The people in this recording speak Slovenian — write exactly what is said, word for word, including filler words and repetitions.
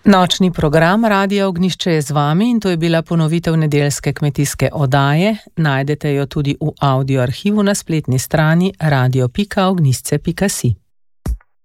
Nočni program Radia Ognjišče je z vami in to je bila ponovitev nedeljske kmetijske oddaje. Najdete jo tudi v audio arhivu na spletni strani radio pika ognjišče pika si.